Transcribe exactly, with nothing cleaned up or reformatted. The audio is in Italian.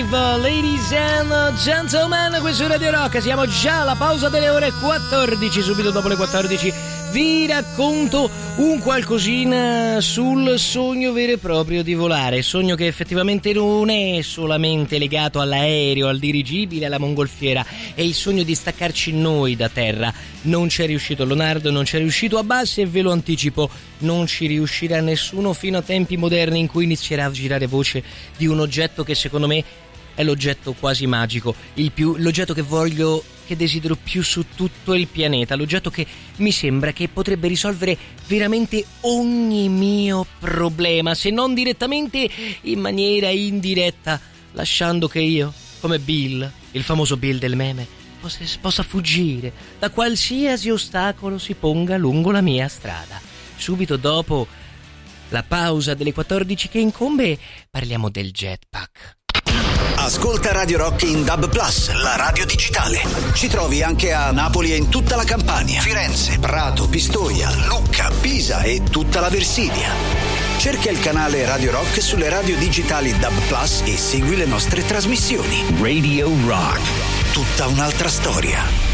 Live, ladies and gentlemen, questo è Radio Rock, siamo già alla pausa delle ore quattordici, subito dopo le quattordici vi racconto un qualcosina sul sogno vero e proprio di volare, sogno che effettivamente non è solamente legato all'aereo, al dirigibile, alla mongolfiera, è il sogno di staccarci noi da terra. Non c'è riuscito Leonardo, non c'è riuscito Abbas e ve lo anticipo, non ci riuscirà nessuno fino a tempi moderni in cui inizierà a girare voce di un oggetto che secondo me è l'oggetto quasi magico, il più, l'oggetto che voglio, che desidero più su tutto il pianeta, l'oggetto che mi sembra che potrebbe risolvere veramente ogni mio problema, se non direttamente, in maniera indiretta, lasciando che io, come Bill, il famoso Bill del meme, possa, possa fuggire da qualsiasi ostacolo si ponga lungo la mia strada. Subito dopo la pausa delle quattordici che incombe, parliamo del jetpack. Ascolta Radio Rock in D A B Plus, la radio digitale. Ci trovi anche a Napoli e in tutta la Campania, Firenze, Prato, Pistoia, Lucca, Pisa e tutta la Versilia. Cerca il canale Radio Rock sulle radio digitali D A B Plus e segui le nostre trasmissioni. Radio Rock, tutta un'altra storia.